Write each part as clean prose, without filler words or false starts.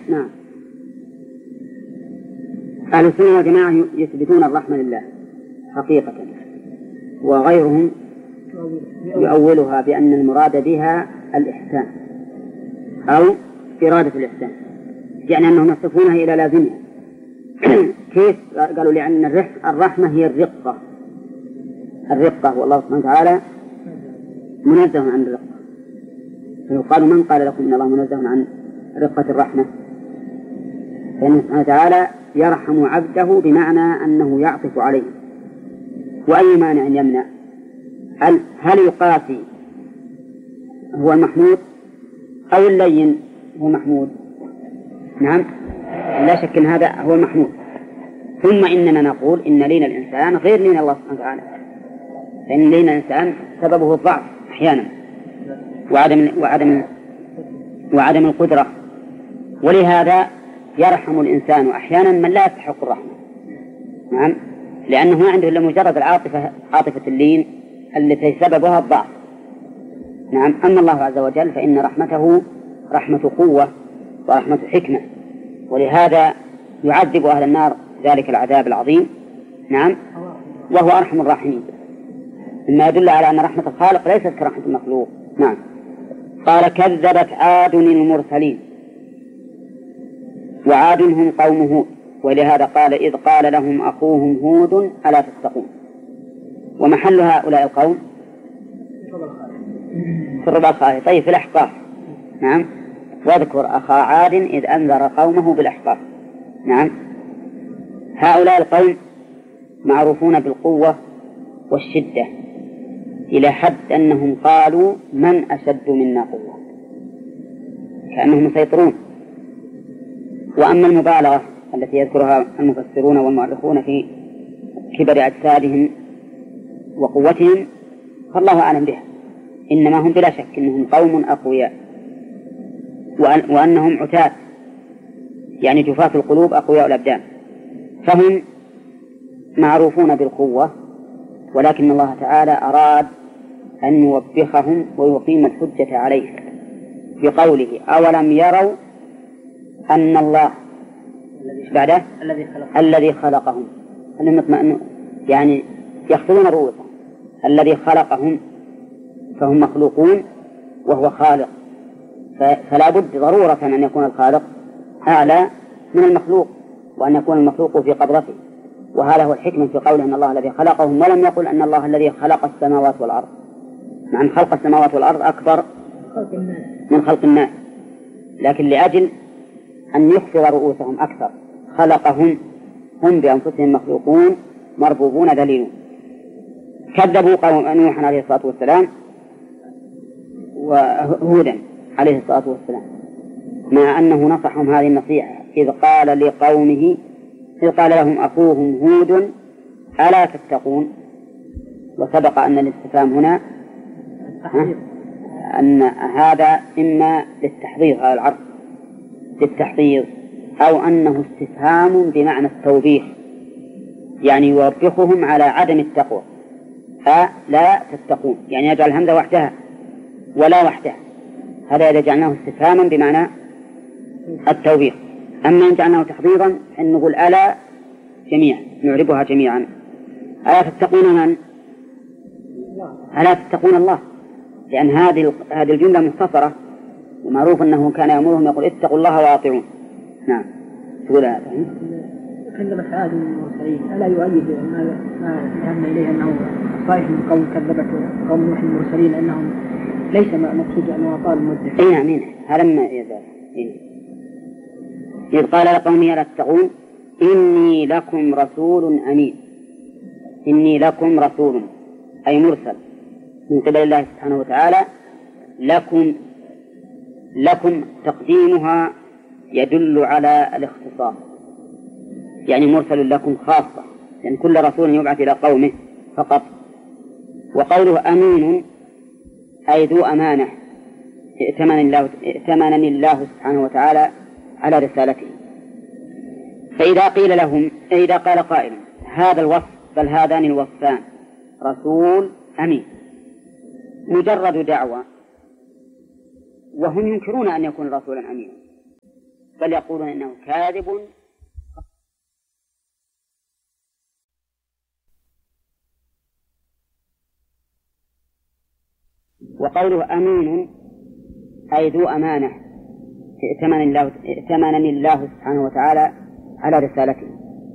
نعم. أهل السنة والجماعة يثبتون الرحمة لله حقيقة، وغيرهم يؤولها بأن المراد بها الإحسان أو إرادة الإحسان، يعني أنهم يصفونها إلى لازمها. كيف؟ قالوا لأن الرحمة هي الرقة، والله سبحانه وتعالى منزه عن الرقة، فيقال من قال لكم إن الله منزه عن رقة الرحمة؟ فإنه سبحانه وتعالى يرحم عبده بمعنى أنه يعطف عليه. وأي مانع يمنع؟ هل يقاسي هو المحمود أو اللين هو محمود؟ نعم، لا شك أن هذا هو المحمود. ثم إننا نقول إن لين الإنسان غير لين الله سبحانه وتعالى، فإن لين الإنسان سببه الضعف أحيانا وعدم القدرة، ولهذا يرحم الإنسان أحيانا من لا يستحق الرحمة. نعم، لأنه ما عنده إلا مجرد عاطفة اللين التي سببها الضعف. نعم، أما الله عز وجل فإن رحمته رحمة قوة ورحمة حكمة، ولهذا يعذب أهل النار ذلك العذاب العظيم. نعم، وهو أرحم الراحمين، مما يدل على أن رحمة الخالق ليست كرحمة المخلوق. نعم. قال كذبت عاد المرسلين، وعاد هم قوم هود، ولهذا قال إذ قال لهم أخوهم هود ألا تتقون. ومحل هؤلاء القوم في الربع الخالي. طيب في الأحقاف. نعم، واذكر أخا عاد إذ أنذر قومه بالأحقاف. نعم، هؤلاء القوم معروفون بالقوة والشدة إلى حد أنهم قالوا من أشد منا قوة، كأنهم مسيطرون. وأما المبالغة التي يذكرها المفسرون والمؤرخون في كبر أجسادهم وقوتهم فالله أعلم بها، إنما هم بلا شك إنهم قوم أقوياء، وأنهم عتاة، يعني جفاة القلوب أقوياء الأبدان، فهم معروفون بالقوة، ولكن الله تعالى أراد أن يوبخهم ويقيم الحجة عليه بقوله أولم يروا أن الله بعده الذي خلقهم، يعني يخطرون رؤوسهم، الذي خلقهم فهم مخلوقون وهو خالق، فلا بد ضرورة أن يكون الخالق أعلى من المخلوق، وأن يكون المخلوق في قبضته. وهذا هو الحكمة في قوله أن الله الذي خلقهم، ولم يقل أن الله الذي خلق السماوات والأرض، مع أن خلق السماوات والأرض أكبر من خلق الناس، لكن لأجل أن يخفض رؤوسهم أكثر خلقهم، هم بأنفسهم مخلوقون مربوبون ذليلون. كذبوا قوم نوح عليه الصلاة والسلام وهودا عليه الصلاة والسلام، مع أنه نصحهم هذه النصيحة إذ قال لهم أخوهم هود ألا تتقون. وسبق أن الاستفهام هنا أن هذا إما للتحضير على العرض للتحضير، أو أنه استفهام بمعنى التوبيخ، يعني يوبخهم على عدم التقوى. لا تتقون يعني يجعل الهمزة وحدها ولا وحدها، هذا إذا جعلناه استفهاما بمعنى التوبيخ. أما إن جعلناه تحضيرا أن نقول ألا جميعا، نعربها جميعا. ألا تتقون من؟ ألا تتقون الله، لأن هذه الجملة مختصرة، ومعروف أنه كان يأمرهم يقول اتقوا الله وأطيعون. نعم، تقول هذا كذبت عاد المرسلين، ألا يؤيد ما ذهبنا إليه أنه طائفة من قوم كذبت قوم نوح المرسلين أنهم ليس مقصود أنه أطال المدة. أي نعم، هذا ما يزال. إذ قال لقومه ألا تتقون إني لكم رسول أمين. إني لكم رسول أي مرسل من قبل الله سبحانه وتعالى. لكم تقديمها يدل على الاختصاص، يعني مرسل لكم خاصة، يعني كل رسول يبعث إلى قومه فقط. وقوله أمين أي ذو أمانة ائتمنني الله سبحانه وتعالى على رسالته. فإذا قال قائل هذا الوصف بل هذان الوصفان رسول أمين مجرد دعوة، وهم ينكرون أن يكون رسولا أمينا، بل يقولون إنه كاذب. وقوله أمين أي ذو أمانة ائتمنني الله سبحانه وتعالى على رسالته.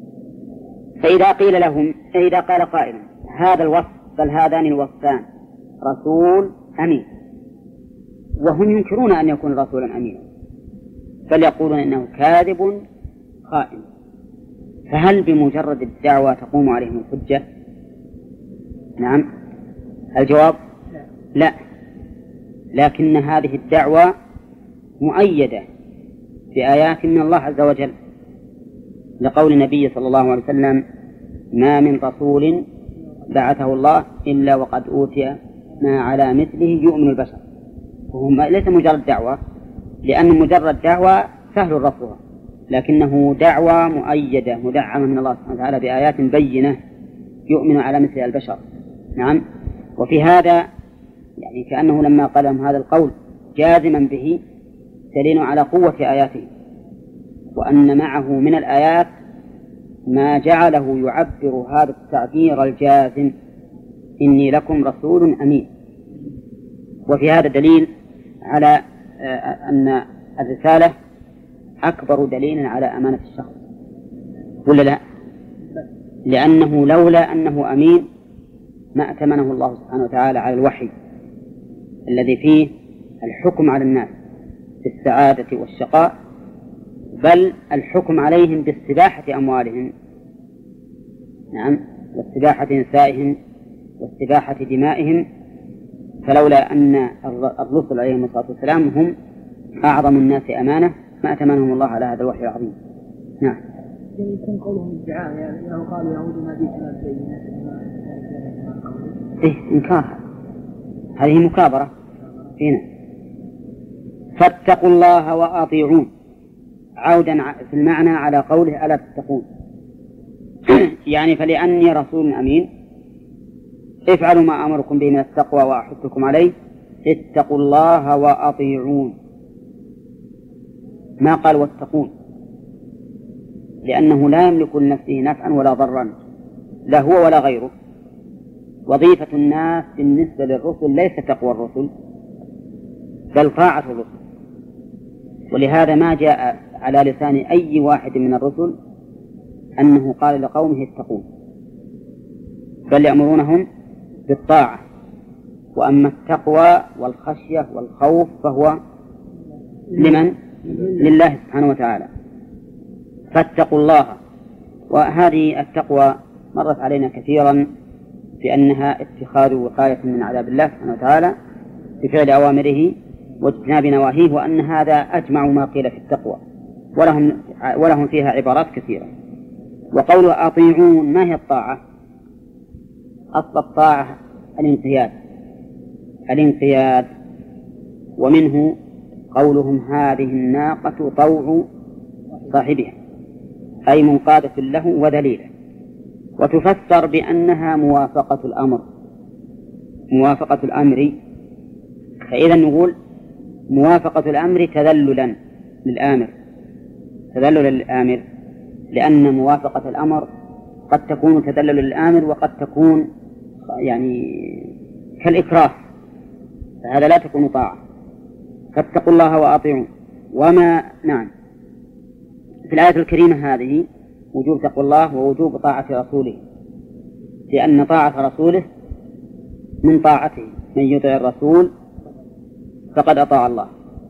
فإذا قال قائل هذا الوصف بل هذان الوصفان رسول أمين، وهم ينكرون أن يكون رسولا أمينا، بل يقولون إنه كاذب خائن، فهل بمجرد الدعوة تقوم عليهم الحجة؟ نعم. الجواب لا، لكن هذه الدعوة مؤيدة بآيات من الله عز وجل، لقول النبي صلى الله عليه وسلم ما من رسول بعثه الله إلا وقد أوتي ما على مثله يؤمن البشر. وهم ليس مجرد دعوة، لأن مجرد دعوة سهل رفضها، لكنه دعوة مؤيدة مدعمة من الله سبحانه وتعالى بآيات بينة يؤمن على مثل البشر. نعم. وفي هذا يعني كأنه لما قال لهم هذا القول جازما به دليل على قوة آياته، وأن معه من الآيات ما جعله يعبر هذا التعبير الجازم إني لكم رسول أمين. وفي هذا دليل على أن الرسالة أكبر دليل على أمانة الشخص، ولا لا؟ لأنه لولا أنه أمين ما أتمنه الله سبحانه وتعالى على الوحي الذي فيه الحكم على الناس بالسعادة والشقاء، بل الحكم عليهم باستباحة أموالهم، نعم، واستباحة نسائهم واستباحة دمائهم. فلولا أن الرسل عليهم الصلاة والسلام هم أعظم الناس أمانة ما أتمنهم الله على هذا الوحي العظيم. نعم. يكون قولهم ادعاء، يعني قالوا يهود ما جئتنا بينات إنكارها، هذه مكابرة هنا. فاتقوا الله وأطيعون، عودا في المعنى على قوله ألا تتقون يعني فلأني رسول أمين افعلوا ما أمركم به من التقوى وأحثكم عليه، اتقوا الله وأطيعون، ما قال واتقون، لأنه لا يملك لنفسه نفعا ولا ضرا، لا هو ولا غيره. وظيفة الناس بالنسبة للرسل ليس تقوى الرسل بل طاعة الرسل، ولهذا ما جاء على لسان أي واحد من الرسل أنه قال لقومه اتقون، بل يأمرونهم بالطاعة. وأما التقوى والخشية والخوف فهو لمن؟ لله سبحانه وتعالى. فاتقوا الله. وهذه التقوى مرت علينا كثيرا بأنها اتخاذ وقاية من عذاب الله سبحانه وتعالى بفعل أوامره واجتناب نواهيه، وأن هذا أجمع ما قيل في التقوى، ولهم فيها عبارات كثيرة. وقوله أطيعون، ما هي الطاعة؟ أصل الطاعة الانقياد، ومنه قولهم هذه الناقة طوع صاحبها، أي منقادة له وذليلة. وتفسر بأنها موافقة الأمر، فإذا نقول موافقة الأمر تذللا للآمر، لأن موافقة الأمر قد تكون تذللا للآمر وقد تكون يعني كالإكراه، فهذا لا تكون طاعة. فاتقوا الله وأطيعون. نعم، في الآية الكريمة هذه وجوب تقوى الله ووجوب طاعة رسوله، لأن طاعة رسوله من طاعته، من يطع الرسول فقد أطاع الله.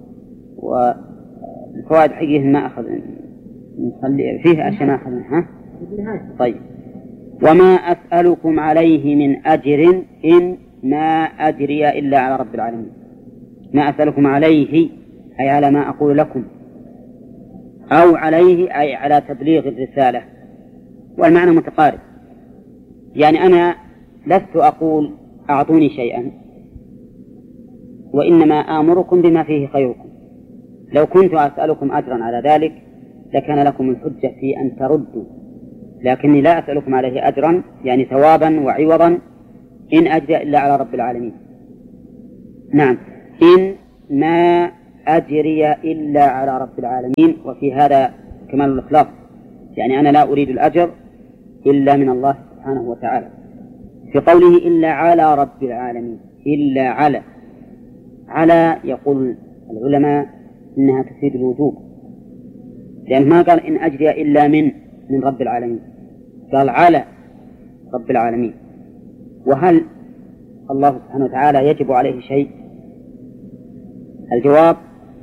والفوائد حقيقة ما أخذ نخلي فيه أشياء ما أخذناها. طيب. وما أسألكم عليه من أجر إن ما أجري إلا على رب العالمين. ما أسألكم عليه أي على ما أقول لكم، أو عليه أي على تبليغ الرسالة، والمعنى متقارب. يعني أنا لست أقول أعطوني شيئا، وإنما آمركم بما فيه خيركم. لو كنت أسألكم أجرا على ذلك لكان لكم الحجة في أن تردوا، لكني لا أسألكم عليه أجرا يعني ثوابا وعوضا إن أجري إلا على رب العالمين. نعم. إن ما أجري إلا على رب العالمين، وفي هذا كمال الإخلاص، يعني أنا لا أريد الأجر إلا من الله سبحانه وتعالى. في قوله إلا على رب العالمين، إلا على يقول العلماء إنها تفيد الوجوب، لأن ما قال إن أجري إلا من رب العالمين، قال على رب العالمين. وهل الله سبحانه وتعالى يجب عليه شيء؟ الجواب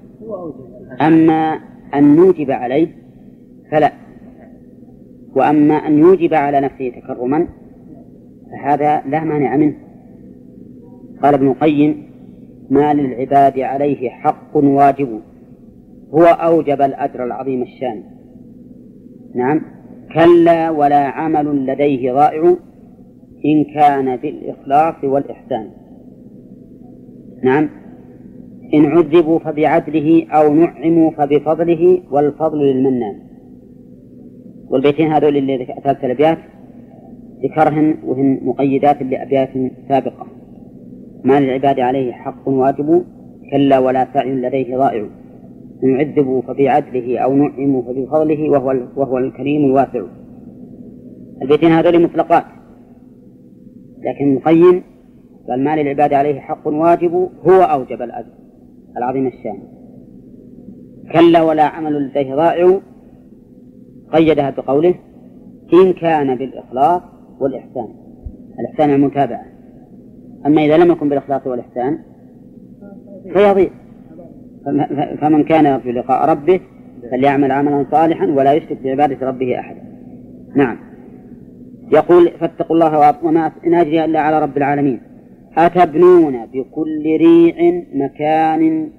أما أن نوجب عليه فلا، وأما أن يوجب على نفسه تكرما فهذا لا مانع منه. قال ابن القيم: ما للعباد عليه حق واجب، هو أوجب الأجر العظيم الشان. نعم، كلا ولا عمل لديه ضائع إن كان بالإخلاص والإحسان. نعم، إن عذبوا فبعدله أو نعموا فبفضله والفضل للمنان. والبيتين هذول اللي ثلاث الأبيات ذكرهن وهن مقيدات لأبيات سابقة: ما للعباد عليه حق واجب، كلا ولا سعي لديه ضائع، إن عذبوا فبعدله أو نعموا فبفضله وهو الكريم الواسع. البيتين هذول مطلقات، لكن المقيم قال: ما للعباد عليه حق واجب، هو أوجب الأجر العظيم الشان. كلا ولا عمل لديه ضائع قيدها بقوله: إن كان بالإخلاص والإحسان. الإحسان المتابعة، أما إذا لم يكن بالإخلاص والإحسان فيضيع. فمن كان يرجو لقاء ربه فليعمل عملا صالحا ولا يشرك بعبادة ربه أحدا. نعم، يقول: فاتقوا الله وما إن أجري إلا على رب العالمين. أتبنون بكل ريع مكان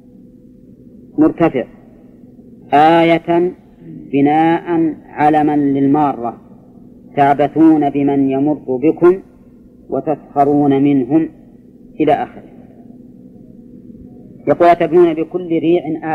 مرتفع آية بناء علما للمارة، تعبثون بمن يمر بكم وتسخرون منهم، إلى آخره. يقول: أتبنون بكل ريع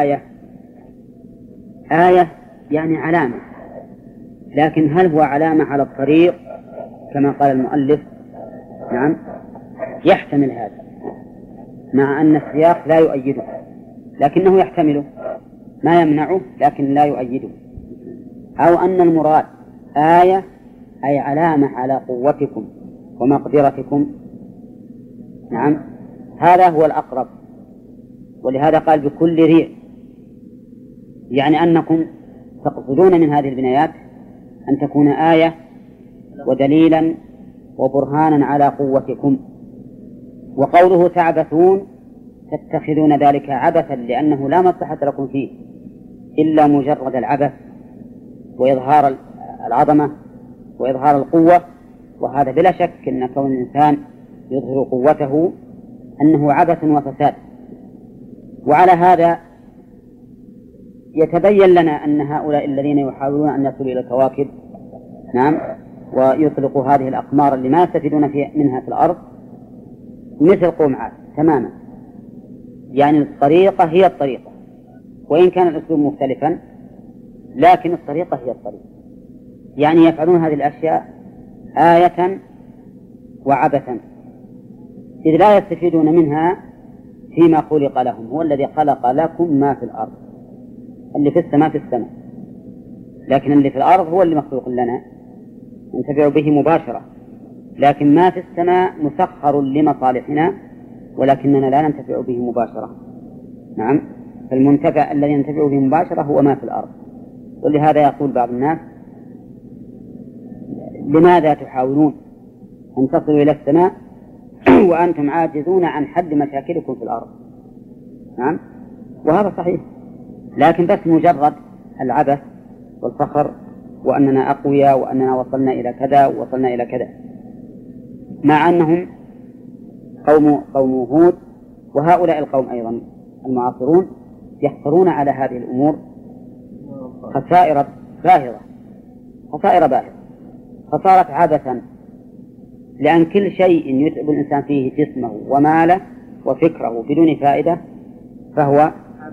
آية يعني علامة، لكن هل هو علامة على الطريق كما قال المؤلف؟ نعم، يحتمل هذا، مع أن السياق لا يؤيده، لكنه يحتمله، ما يمنعه لكن لا يؤيده. أو أن المراد آية أي علامة على قوتكم ومقدرتكم. نعم، هذا هو الأقرب، ولهذا قال بكل ريع، يعني أنكم تقصدون من هذه البنايات أن تكون آية ودليلا وبرهانا على قوتكم. وقوله تعبثون تتخذون ذلك عبثا، لأنه لا مصلحة لكم فيه إلا مجرد العبث وإظهار العظمة وإظهار القوة، وهذا بلا شك أن كون الإنسان يظهر قوته أنه عبث وفساد. وعلى هذا يتبين لنا أن هؤلاء الذين يحاولون أن يصلوا إلى الكواكب، نعم، ويطلقوا هذه الأقمار اللي ما يستفيدون منها في الأرض، مثل قوم عاد تماما. يعني الطريقة هي الطريقة، وإن كان الأسلوب مختلفا لكن الطريقة هي الطريقة. يعني يفعلون هذه الأشياء آية وعبثا، إذ لا يستفيدون منها فيما خلق لهم. هو الذي خلق لكم ما في الأرض، اللي في السماء في السماء، لكن اللي في الأرض هو اللي مخلوق لنا ننتفع به مباشرة، لكن ما في السماء مسخر لمصالحنا ولكننا لا ننتفع به مباشرة. نعم، فالمنتفع الذي ننتفع به مباشرة هو ما في الأرض. ولهذا يقول بعض الناس: لماذا تحاولون أن تصلوا إلى السماء وأنتم عاجزون عن حل مشاكلكم في الأرض؟ نعم، وهذا صحيح، لكن بس مجرد العبث والفخر وأننا أقوياء وأننا وصلنا إلى كذا ووصلنا إلى كذا، مع أنهم قوم هود وهؤلاء القوم أيضا المعاصرون يحصلون على هذه الأمور خسائر باهظة، فصارت عبثا، لأن كل شيء يتعب الإنسان فيه جسمه وماله وفكره بدون فائدة فهو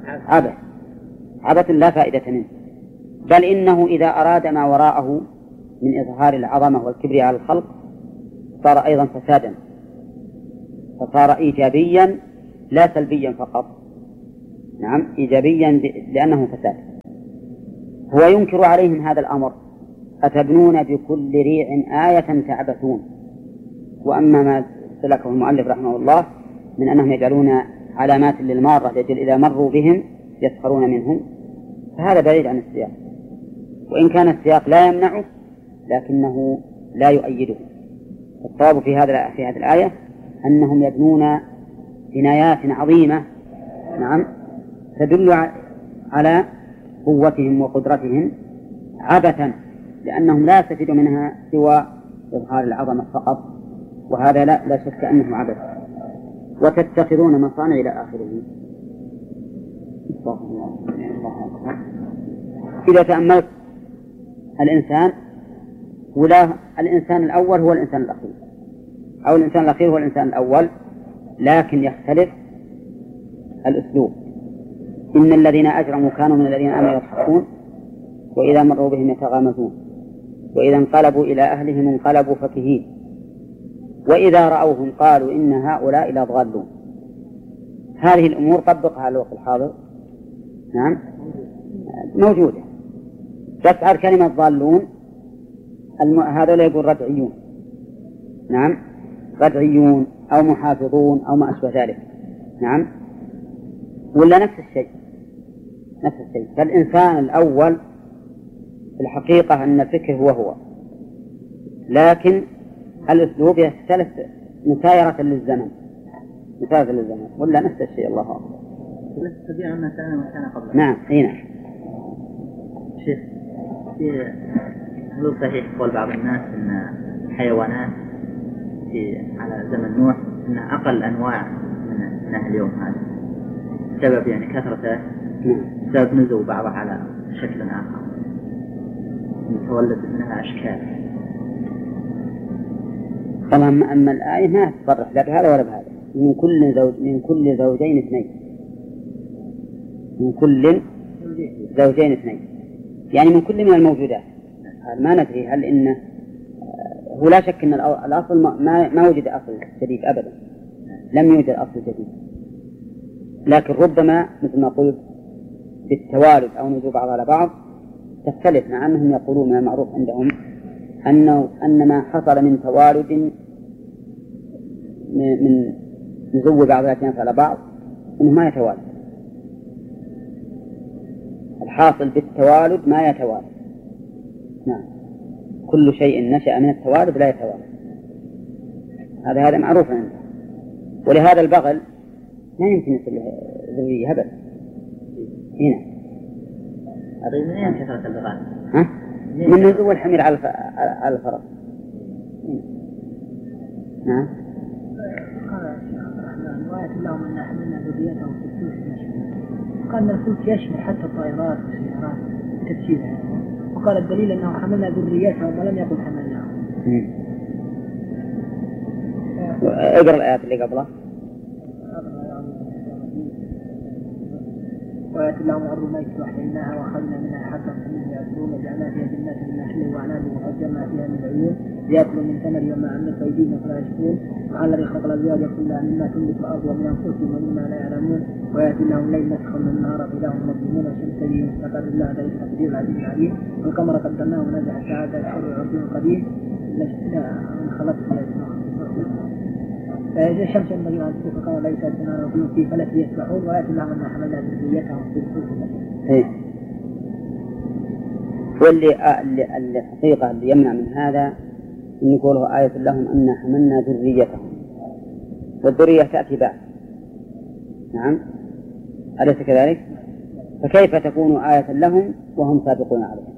عبث لا فائدة منه. بل إنه إذا أراد ما وراءه من إظهار العظمة والكبر على الخلق صار أيضا فسادا، فصار إيجابيا لا سلبيا فقط. نعم إيجابيا لأنه فساد. هو ينكر عليهم هذا الأمر: أتبنون بكل ريع آية تعبثون. وأما ما سلكه المؤلف رحمه الله من أنهم يجعلون علامات للمارة لأجل إذا مروا بهم يسخرون منهم، فهذا بعيد عن السياق، وإن كان السياق لا يمنعه لكنه لا يؤيده. الصواب في هذه الآية أنهم يبنون بنايات عظيمة، نعم، تدل على قوتهم وقدرتهم عبثا، لأنهم لا يستفيدوا منها سوى إظهار العظمة فقط، وهذا لا شك أنه عبث. وتتخذون مصانع إلى آخره. إذا تأملت الإنسان ولا الإنسان الأول هو الإنسان الأخير، أو الإنسان الأخير هو الإنسان الأول، لكن يختلف الأسلوب. إن الذين أجرموا كانوا من الذين آمنوا يضحكون وإذا مروا بهم يتغامزون وإذا انقلبوا إلى أهلهم انقلبوا فكهين وإذا رأوهم قالوا إن هؤلاء لضالون. هذه الأمور طبقها على الوقت الحاضر، نعم، موجودة، بس على كلمة ضالون هذا يقول ردعيون، نعم، ردعيون أو محافظون أو ما أشبه ذلك، نعم، ولا نفس الشيء. فالإنسان الأول في الحقيقة أن الفكر هو، لكن الأسلوب يختلف مسايرة للزمن، ولا نفس الشيء. الله أكبر. تستطيع أن كان قبل. نعم، هنا شيخ، هل صحيح قول بعض الناس أن الحيوانات على زمن نوح أن أقل أنواع من اليوم هذا سبب يعني كثرته، سبب نزول بعضها على شكل آخر تولد منها أشكال. طبعا أما الآية ما تصرح لا بهذا ولا بهذا. من كل زوجين اثنين، يعني من كل من الموجودات. ما ندري هل إنه هو لا شك أن الأصل ما وجد أصل جديد أبدا، لم يوجد أصل جديد، لكن ربما مثل ما قلت بالتوالد أو نزول بعض على بعض تختلف، مع أنهم يقولون من المعروف عندهم أن ما حصل من توالد من نزول بعض الأجناس على بعض أنه ما يتوالد. الحاصل بالتوالد ما يتوالد، نعم، كل شيء نشأ من التوالد لا يتوالد، هذا معروف عنده. ولهذا البغل ما يمكن يصل ذرية أبدا. هنا من أين كثرة البغال؟ من نزول الحمير على الفرس. نعم. قال الشيخ عبد الرحمن: وآية اللهم أن حملنا ذريتهم في الفلك المشحون. قال أن الفلك يشمل حتى الطائرات والسيارات تفسيرها، وقال الدليل أنه حملنا ذريتهم ولم يقل حملناهم. اقرأ الآيات اللي قبلها. وآية اللهم الأرض الميت وحييناها وأخذنا منها حبا فمنه يأكلون وجعلنا فيها جنات من نخيل وأعناب وفجرنا فيها من العيون ليأكلوا من ثمره وما عملت أيديهم فلا يشكرون وعلى الذي خلق الأزواج كلها مما تنبت الأرض ومن أنفسهم ومما لا يعلمون وآية اللهم الليل نسخر من النهار فإذا هم مظلمون والشمس تجري مستقر الله ذلك التقدير العزيز العليم والقمر قدرناه ونزع الساعة الحر العظيم القديم من خلقت الشمس ينبغي أن تكون كما ليس النهار وكل في فلك يسبحون وآية اللهم أن حملنا ذريتهم في الفلك المشحون. واللي الحقيقة اللي يمنع من هذا أن يقوله آية لهم أن حملنا ذريتهم، والذرية تأتي بعد، نعم، أليس كذلك؟ فكيف تكون آية لهم وهم سابقون عليها؟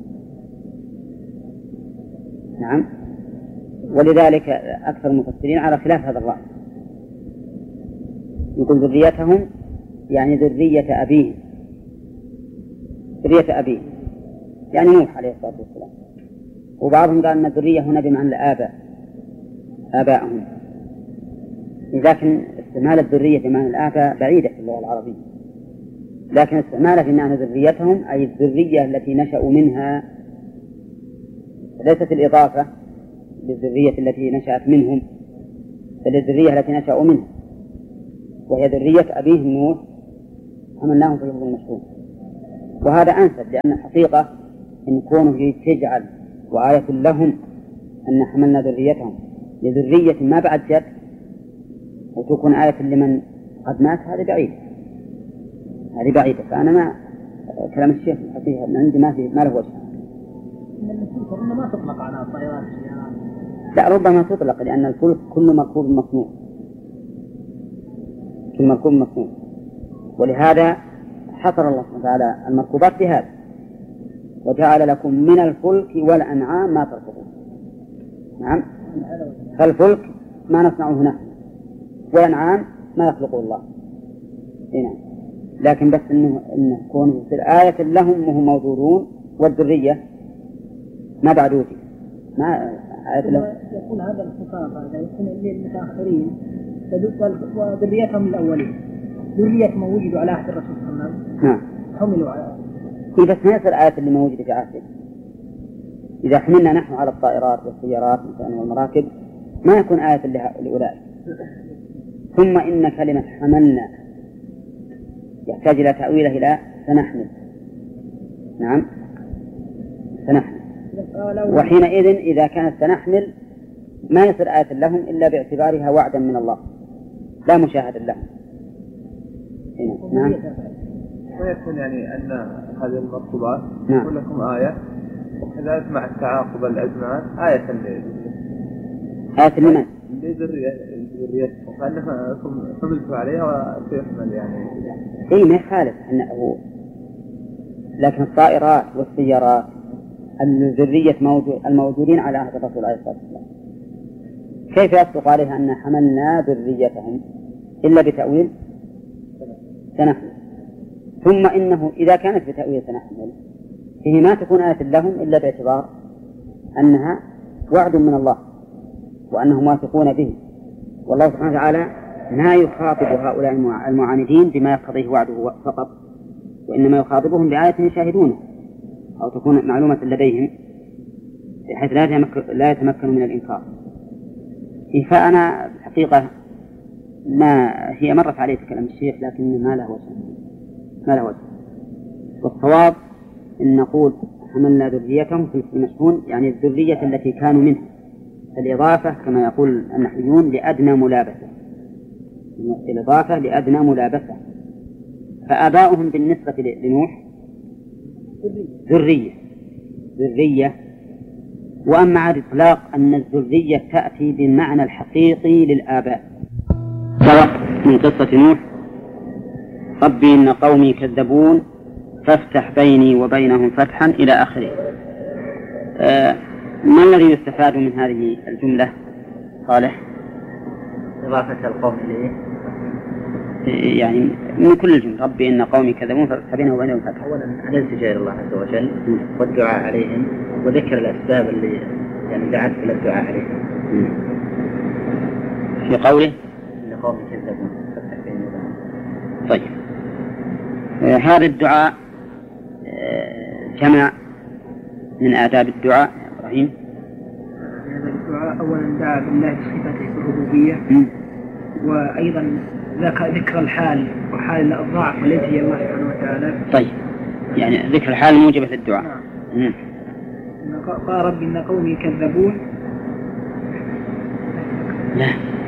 نعم. ولذلك أكثر المفسرين على خلاف هذا الرأي، يقول ذريتهم يعني ذرية أبيهم، يعني نوح عليه الصلاة والسلام. وبعضهم قال أن الذرية هنا بمعنى الآباء، آبائهم، لكن استعمال الذرية بمعنى الآباء بعيدة في اللغة العربية، لكن استعمالها في معنى ذريتهم أي الذرية التي نشأوا منها، ليست الإضافة للذرية التي نشأت منهم، بل الذرية التي نشأوا منها، وهي ذرية أبيهم نوح حملناهم في حفظ مشحون. وهذا أنسب، لأن الحقيقة إن كونه تجعل وآية لهم أن حملنا ذريتهم لذرية ما بعد جد وتكون آية لمن قد مات، هذه بعيدة. فأنا ما كلام الشيخ الحقيقة من عندي ما له وجه. إن ما تطلق على الطائرات. لا، ربما تطلق، لأن الفلك كل مركوب مصنوع، كل مركوب مصنوع، ولهذا حصر الله سبحانه وتعالى المركوبات بهذا: وجعل لكم من الفلك والأنعام ما تركبون. نعم، فالفلك ما نصنعه نحن، والأنعام ما يخلقه الله. نعم، لكن بس إنه كون في آية لهم وهم موجودون، والذرية ما بعد وجد، ما آية لهم. يكون هذا الخطاب هذا يكون للمتأخرين وذريتهم الأولين، ذرية ما وجدوا على عهد الرسول صلى الله عليه وسلم. نعم، حملوا على بس ما يصير آية اللي موجودة في عهده. إذا حملنا نحن على الطائرات والسيارات مثلا والمراكب ما يكون آية لأولئك. ثم إن كلمة حملنا يحتاج إلى تأويله إلى سنحمل. نعم، سنحمل. وحينئذ إذا كانت سنحمل ما يصير آية لهم إلا باعتبارها وعدا من الله لا مشاهد لهم. نعم، ويكون يعني أن هذه المركوبات نعم. تكون لكم آية، وكذلك مع التعاقب الأزمان آية لمن؟ لذريتكم، فأنكم حملتوا عليها وتحمل يعني. إيه، ما يخالف أنه، لكن الطائرات والسيارات الذرية الموجودين على عهد الرسول عليه الصلاة والسلام كيف يصدق عليها أن حملنا ذريتهم إلا بتأويل سنحمل؟ ثم إنه إذا كانت بتأويل سنحمل فيه ما تكون آية لهم إلا باعتبار أنها وعد من الله وأنهم واثقون به، والله سبحانه وتعالى لا يخاطب هؤلاء المعاندين بما يقتضيه وعده فقط، وإنما يخاطبهم بآية يشاهدونه أو تكون معلومة لديهم بحيث لا يتمكنوا من الإنكار. فأنا الحقيقة ما هي مرت عليه كلام الشيخ، لكن ما له وجه. والصواب أن نقول حملنا ذريتهم في المشحون، يعني الذرية التي كانوا منها، الإضافة كما يقول النحويون لأدنى ملابسة، الإضافة لأدنى ملابسة. فآباؤهم بالنسبة لنوح ذرية، وأما على الإطلاق أن الذرية تأتي بالمعنى الحقيقي للآباء، سواء من قصة نوح: ربي إن قومي كذبون فافتح بيني وبينهم فتحا إلى آخره. ما الذي يستفاد من هذه الجملة صالح؟ إضافة القوم إليه يعني من كل الجملة: ربي إن قومي كذبون فافتح بيني وبينهم فتحا. أولا على التجاه الله عز وجل والدعاء عليهم وذكر الأسباب اللي يعني دعت إلى الدعاء عليهم. في قوله إن قومي كذبون فافتح بيني وبينهم. طيب، هذا الدعاء جمع من آداب الدعاء إبراهيم. هذا الدعاء أولا دعا بالله بصفته الربوبية، وأيضا ذكر الحال وحال الضعف والتي هي الله سبحانه وتعالى. طيب، يعني ذكر الحال موجبة للدعاء. نعم. قال ربي إن قومي كذبون. لا،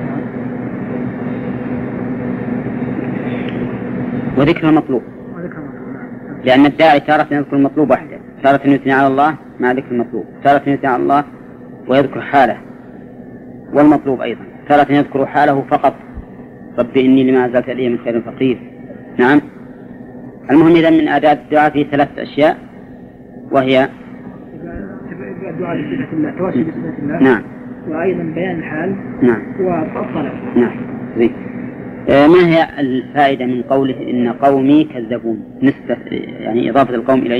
وذكر المطلوب، لأن الداعي تارة يذكر المطلوب وحده، تارة يثني على الله مع ذكر المطلوب، تارة يثني على الله ويذكر حاله والمطلوب أيضا، تارة يذكر حاله فقط: ربي إني لما أنزلت إلي من خير فقير. نعم. المهم إذن من آداب الدعاء في 3 أشياء، وهي الدعاء بصفة الله، توسل بصفة الله. نعم. وأيضا بيان الحال. نعم. والطلب. نعم. ما هي الفائدة من قوله إن قومي كذبون، نسبة يعني إضافة القوم إليه؟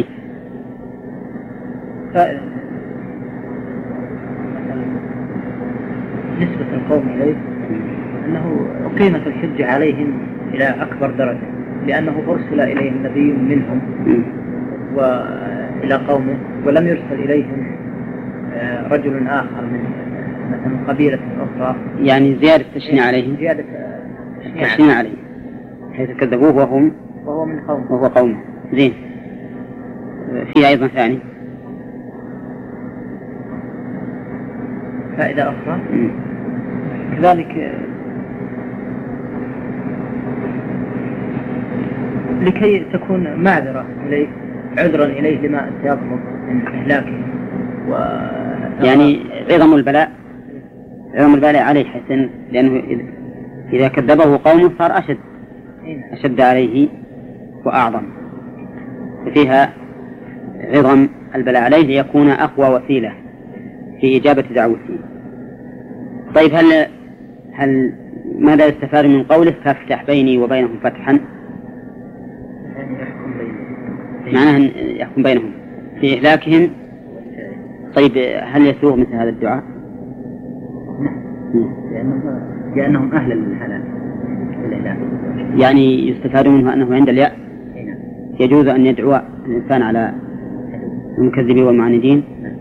فائدة نسبة القوم إليه أنه أقيمت الحجة عليهم إلى أكبر درجة، لأنه أرسل إليهم نبي منهم وإلى قومه، ولم يرسل إليهم رجل آخر من مثلا قبيلة أخرى، يعني زيادة تشنيع عليهم، زيادة تشنيع عليهم حيث كذبوه وهم وهو من قوم. وهو قوم. زين. في أيضا ثاني فائدة أخرى كذلك لكي تكون معذرة إليه، عذرا إليه لما سيطلب من إهلاكه يعني عظم البلاء عليه حسن، لأنه إذا كذبه قومه صار أشد عليه وأعظم، فيها عظم البلاء عليه ليكون أقوى وسيلة في إجابة دعوته. طيب هل ماذا يستفاد من قوله فافتح بيني وبينهم فتحا؟ معناه يحكم بينهم في إهلاكهم. طيب هل يسوغ مثل هذا الدعاء؟ لأنهم أهل الحلال بالإهلاك. يعني يستفاد منه أنه عند اليأس يجوز أن يدعو الإنسان على المكذبين والمعاندين.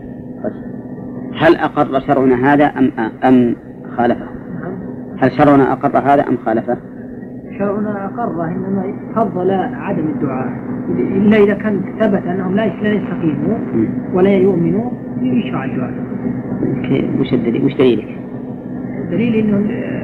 هل أقر شرعنا هذا أم خالفه؟ هل شرعنا أقر هذا أم خالفه؟ شرعنا أقره، إنما فضل عدم الدعاء إلا إذا كان ثبت أنهم لا يستقيموا ولا يؤمنوا يشرع الدعاء. وش دليلك؟ الدليل إنه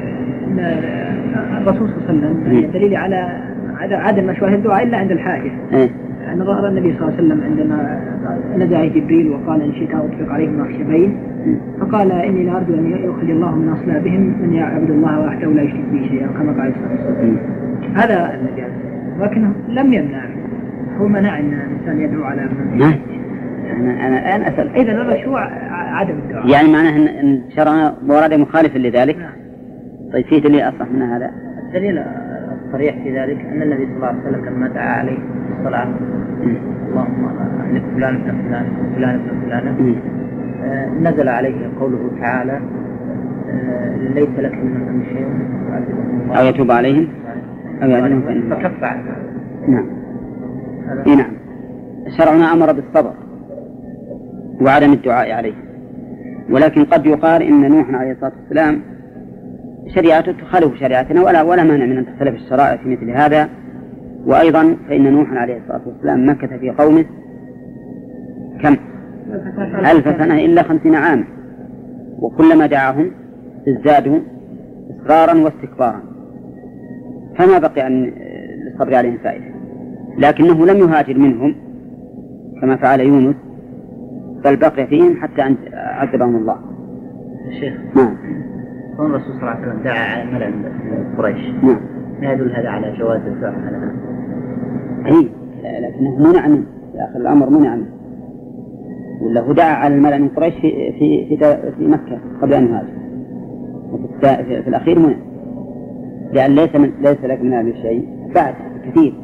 الرسول صلى الله عليه وسلم دليل على عدم مشروعية الدعاء إلا عند الحاجة. أن ظهر النبي صلى الله عليه وسلم عندما نزع جبريل وقال إن شئت أطلق عليهم أخشبين، فقال إني لا أرجو أن يخرج الله من أصلابهم من يعبد الله وحده ولا يشرك به شيئا، كما قال صلى الله عليه وسلم. هذا الذي لكنه لم يمنع، هو منع أن الإنسان يدعو على من. أنا الآن أسأل إذا المشروع عدم الدعاء، يعني معناه أن شرعنا ورد مخالف لذلك. طيب فيه دليل أصح من هذا؟ الدليل الصريح في ذلك أن النبي صلى الله عليه وسلم لما دعا عليه الصلاة اللهم أهلك فلان ابن فلان فلان ابن فلان، نزل عليه قوله تعالى ليس لك من الأمر شيء أو يتوب عليهم أو يعذبهم فإنهم فكف عنه. نعم. نعم. شرعنا أمر بالصبر وعدم الدعاء عليه، ولكن قد يقال إن نوح عليه الصلاة والسلام شريعته تخالف شريعتنا ولا مانع من أن تختلف الشرائع في مثل هذا. وأيضا فإن نوح عليه الصلاة والسلام مكث في قومه كم 1000 سنة إلا 50 عاما، وكلما دعاهم ازدادوا إصرارا واستكبارا، فما بقي أن للصبر عليهم فائدة. لكنه لم يهاجر منهم كما فعل يونس، بل بقي فيهم حتى أن عذبهم الله. الشيخ نعم. كون الرسول صلى الله عليه وسلم دعا على ملأ من قريش، نعم، ما يدل هذا على جواز الدعاء على هذا؟ أي لكنه منع منه في آخر الأمر، منع منه، ولا هو دعا على الملأ من قريش في مكة قبل أن يهاجر، وفي الأخير منع، لأن ليس لك من هذا الشيء بعد كثير.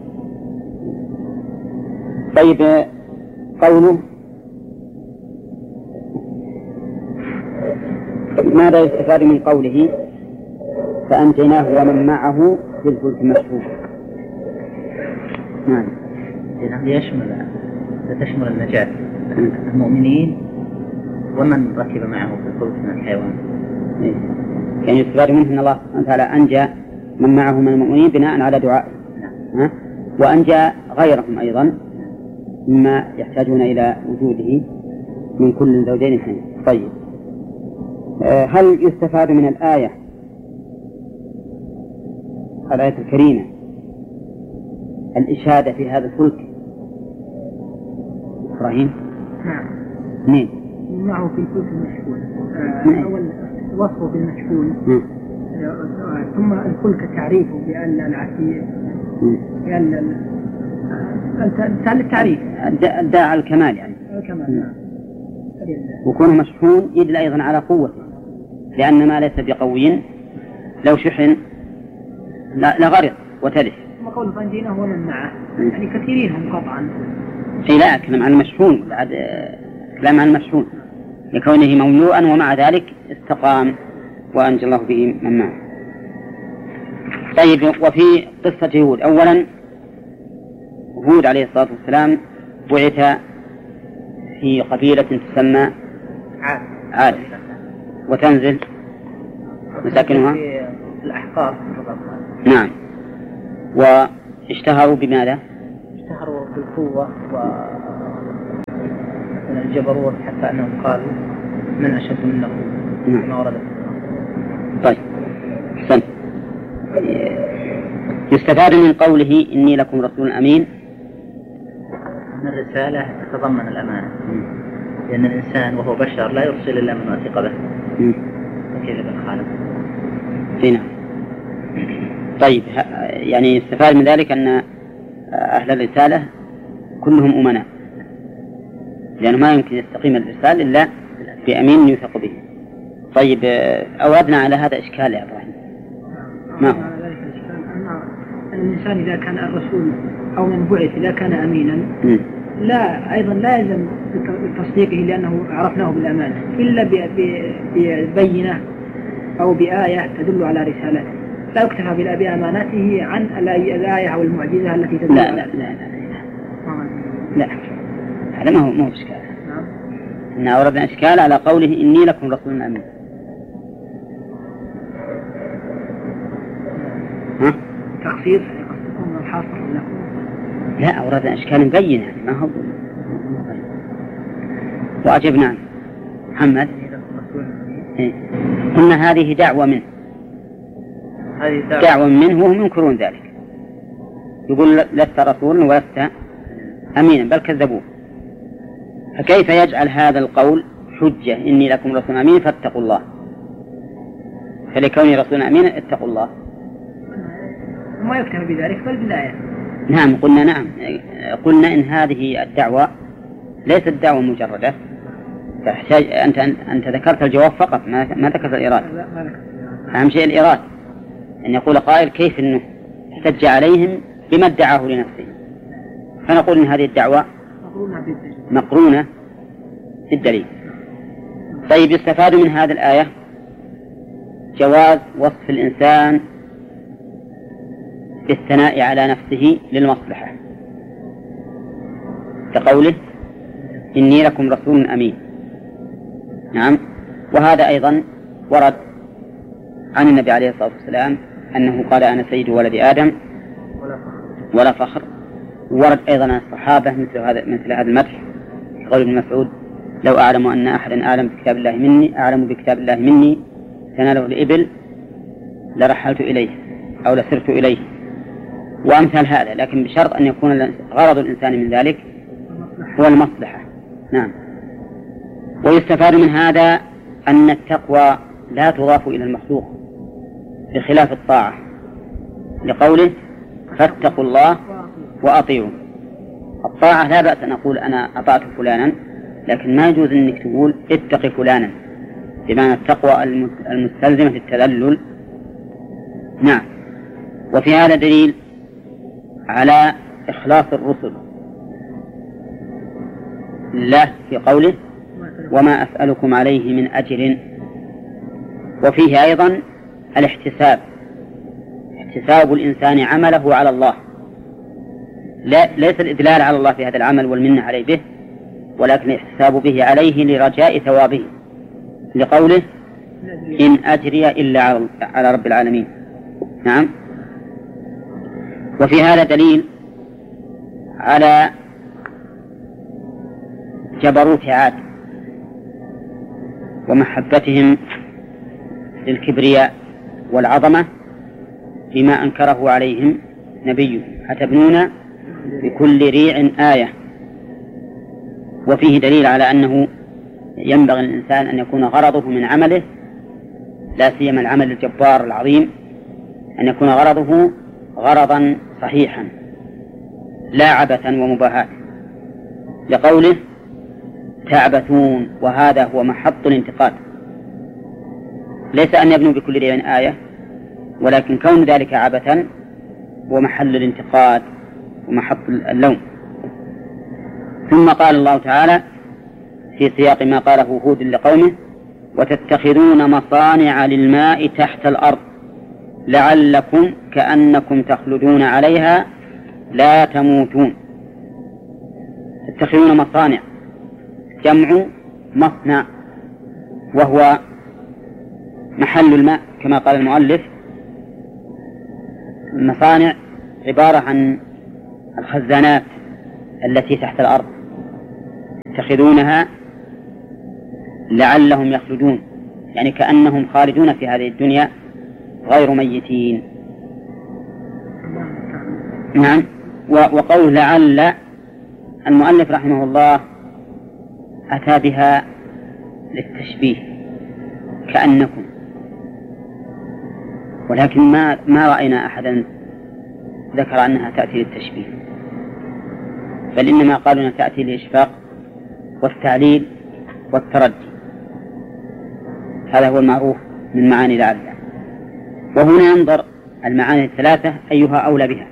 طيب قوله ماذا يستفاد من قوله فأنجيناه ومن معه في الفلك المشحون؟ نعم. تشمل النجاة المؤمنين ومن ركب معه في الفلك من الحيوان. يعني يستفاد منه أن الله سبحانه وتعالى أنجى من معه من المؤمنين بناء على دعائه، وأنجى غيرهم أيضا مما يحتاجون إلى وجوده من كل زوجين اثنين. طيب هل يستفاد من الآية الكريمة الإشادة في هذا الفلك؟ إبراهيم؟ نعم. معه في الفلك المشحون. أول وصفه بالمشحون، ثم الفلك تعريفه بأن العتيق، بأن التعريف الداعي على الكمال، يعني الكمال. نعم. وكونه مشحون يدل أيضا على قوته، لأن ما ليس بقوي لو شحن لغرق وتلف. ثم قول فانجينا هو من معه، يعني كثيرين هم قطعا. لا أكلم عن المشحون، كلام عن المشحون لكونه مملوءا ومع ذلك استقام وأنجى الله به من معه. طيب وفي قصة هود، أولا هود عليه الصلاة والسلام بعث في قبيلة تسمى عاد، وتنزل مساكنها في الأحقاف. نعم. اشتهروا بماذا؟ اشتهروا بالقوة والجبروت، حتى أنهم قالوا من أشد منه كما ورد. طيب أحسنت. يستفاد من قوله إني لكم رسول أمين أن الرسالة تتضمن الأمانة، لأن الإنسان وهو بشر لا يرسل إلا من وثق به. كيف بالخالق؟ هنا. طيب يعني يستفاد من ذلك أن أهل الرسالة كلهم أمناء، لأنه ما يمكن يستقيم الإرسال إلا بأمين يوثق به. طيب أوردنا على هذا إشكال يا إبراهيم. ما الإنسان إذا كان الرسول أو من بعث إذا كان أمينا لا أيضا لا يلزم بتصديقه لأنه عرفناه بالأمانة إلا ببينة أو بآية تدل على رسالته، لا يكتفى بأمانته عن الآية أو المعجزة التي تدل لا هذا ما هو إشكال. إن أوردنا إشكال على قوله إني لكم رسول أمين. تخصيص يكون الحاصل لكم. لا أوردنا إشكال مبين يعني ما هو. وأجبنا عنه. محمد قلنا هذه دعوة منه، دعوة منه وهم ينكرون ذلك، يقول لست رسولا ولست أمينا بل كذبوه. فكيف يجعل هذا القول حجة إني لكم رسول أمين فاتقوا الله؟ فلكوني رسول أمين اتقوا الله. ما يكتفى بذلك بل بالآية. نعم قلنا إن هذه الدعوة ليست دعوة مجردة، تحتاج أنت ذكرت الجواب فقط ما ذكرت الإرادة. أهم شيء الإرادة، أن يقول قائل كيف أنه احتج عليهم بما ادعاه لنفسه، فنقول إن هذه الدعوة مقرونة بالدليل. طيب يستفاد من هذه الآية جواز وصف الإنسان بالثناء على نفسه للمصلحة، كقوله إني لكم رسول أمين. نعم، وهذا أيضا ورد عن النبي عليه الصلاة والسلام أنه قال أنا سيد ولد آدم ولا فخر. ورد أيضا عن الصحابة مثل هذا المدح، قول ابن مسعود لو أعلم أن أحدا أعلم بكتاب الله مني تناله الإبل لرحلت إليه أو لسرت إليه، وأمثال هذا، لكن بشرط أن يكون غرض الإنسان من ذلك هو المصلحة. نعم. ويستفاد من هذا أن التقوى لا تضاف إلى المخلوق بخلاف الطاعة، لقوله فاتقوا الله وأطيعوا. الطاعة لا بأس أن أقول أنا أطعت فلانا، لكن ما يجوز أنك تقول اتق فلانا، بمعنى التقوى المستلزمة التذلل. نعم. وفي هذا دليل على إخلاص الرسل لله في قوله وما أسألكم عليه من أجر. وفيه أيضا الاحتساب، احتساب الإنسان عمله على الله، ليس الإدلال على الله في هذا العمل والمنة عليه به، ولكن الاحتساب به عليه لرجاء ثوابه، لقوله إن أجري إلا على رب العالمين. نعم. وفي هذا دليل على جبروت عاد ومحبتهم للكبرياء والعظمة بما أنكره عليهم نبيه أتبنون بكل ريع آية. وفيه دليل على أنه ينبغي الإنسان أن يكون غرضه من عمله، لا سيما العمل الجبار العظيم، أن يكون غرضه غرضا صحيحا لا عبثا ومباهات، لقوله تعبثون، وهذا هو محط الانتقاد، ليس أن يبنوا بكل ريع آية، ولكن كون ذلك عبثا ومحل الانتقاد ومحط اللوم. ثم قال الله تعالى في سياق ما قاله هود لقومه وتتخذون مصانع للماء تحت الأرض لعلكم كأنكم تخلدون عليها لا تموتون. تتخذون مصانع جمع مصنع، وهو محل الماء كما قال المؤلف، مصانع عبارة عن الخزانات التي تحت الأرض يتخذونها لعلهم يخلدون، يعني كأنهم خالدون في هذه الدنيا غير ميتين. نعم. وقول لعل المؤلف رحمه الله أتى بها للتشبيه كأنكم، ولكن ما رأينا أحدا ذكر أنها تأتي للتشبيه، بل إنما قالوا أنها تأتي للإشفاق والتعليل والترجي. هذا هو المعروف من معاني لعل. وهنا ينظر المعاني الثلاثة أيها أولى بها.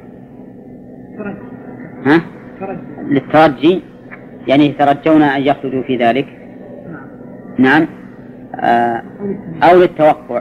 للترجي يعني يترجون أن يخلدوا في ذلك. نعم. أو للتوقع،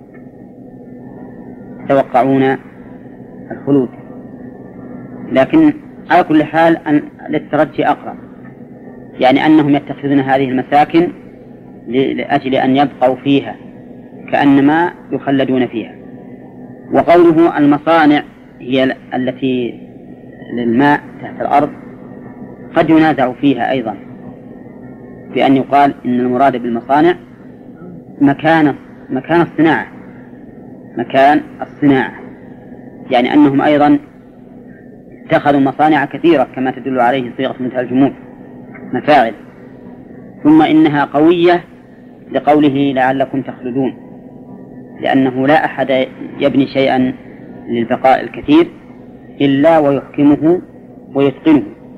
يتوقعون الخلود، لكن على كل حال للترجي أقرب، يعني أنهم يتخذون هذه المساكن لأجل أن يبقوا فيها كأنما يخلدون فيها. وقوله المصانع هي التي للماء تحت الأرض قد ينازع فيها أيضا، بأن يقال إن المراد بالمصانع مكان الصناعة، مكان الصناعة، يعني أنهم أيضا اتخذوا مصانع كثيرة كما تدل عليه صيغة منتهى الجموع، مفاعل. ثم إنها قوية لقوله لعلكم تخلدون، لأنه لا أحد يبني شيئا للبقاء الكثير إلا ويحكمه ويتقنه،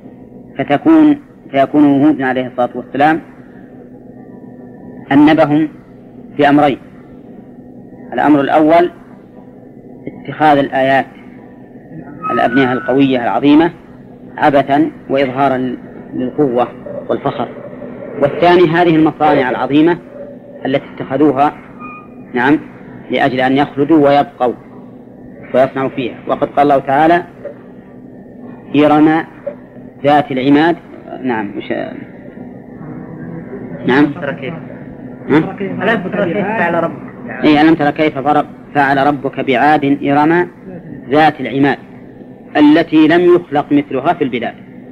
فيكون هود عليه الصلاة والسلام أنبهم في أمرين: الأمر الأول اتخاذ الآيات الأبنية القوية العظيمة عبثا وإظهارا للقوة والفخر، والثاني هذه المصانع العظيمة التي اتخذوها نعم لأجل أن يخلدوا ويبقوا ويصنعوا فيها. وقد قال الله تعالى إرم ذات العماد. نعم نعم ألم تر كيف فعل ربك بعاد إرم ذات العماد التي لم يخلق مثلها في البلاد.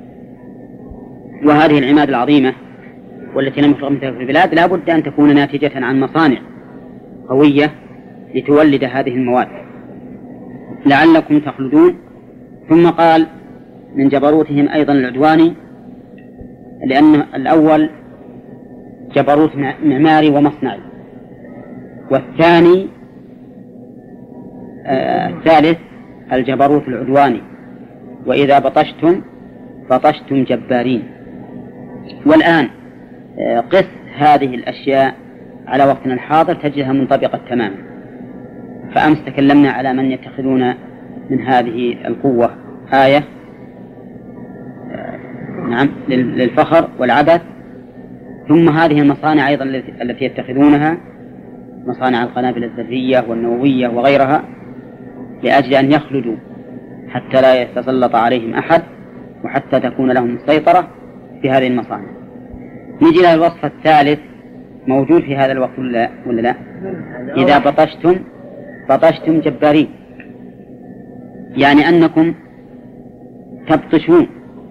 وهذه العماد العظيمة والتي لم يخلق مثلها في البلاد لا بد أن تكون ناتجة عن مصانع قوية لتولد هذه المواد. لعلكم تخلدون. ثم قال من جبروتهم أيضا العدواني، لأن الأول جبروت معماري ومصنعي، والثاني الثالث الجبروت العدواني، وإذا بطشتم جبارين. والآن قس هذه الأشياء على وقتنا الحاضر تجدها منطبقة تماما. فأمس تكلمنا على من يتخذون من هذه القوة آية نعم للفخر والعبث، ثم هذه المصانع أيضا التي يتخذونها مصانع القنابل الذرية والنووية وغيرها لأجل أن يخلدوا حتى لا يتسلط عليهم أحد وحتى تكون لهم السيطرة في هذه المصانع. نجي إلى الوصف الثالث موجود في هذا الوقت ولا لا؟ إذا بطشتم جبارين، يعني أنكم تبطشون،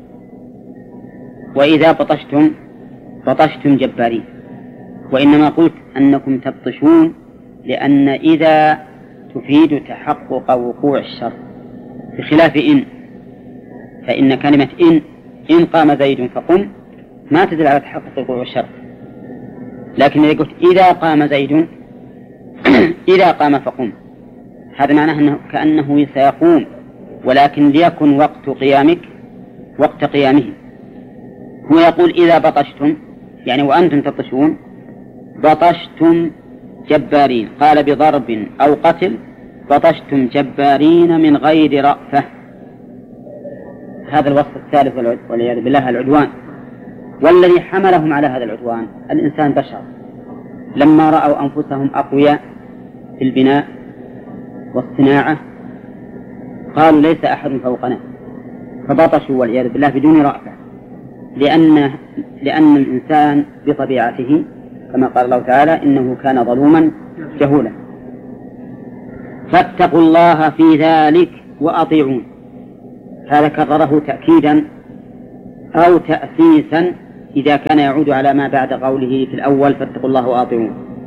وإذا بطشتم جبارين. وإنما قلت أنكم تبطشون لأن إذا تفيد تحقق وقوع الشر، بخلاف فإن كلمة إن قام زيد فقم ما تدل على تحقق وقوع الشر، لكن إذا قلت إذا قام زيد إذا قام فقم، هذا معناه أنه كأنه سيقوم، ولكن ليكن وقت قيامك وقت قيامه. هو يقول إذا بطشتم يعني وأنتم تبطشون بطشتم جبارين، قال بضرب أو قتل بطشتم جبارين من غير رأفة. هذا الوصف الثالث والعياذ بالله العدوان. والذي حملهم على هذا العدوان الإنسان بشر، لما رأوا أنفسهم أقوياء في البناء والصناعة قالوا ليس أحد فوقنا، فبطشوا والعياذ بالله بدون رأفة، لأن الإنسان بطبيعته كما قال الله تعالى إنه كان ظلوما جهولا. فاتقوا الله في ذلك وأطيعون. هذا كرره تأكيدا أو تأسيسا إذا كان يعود على ما بعد قوله في الأول فاتقوا الله وأطيعون.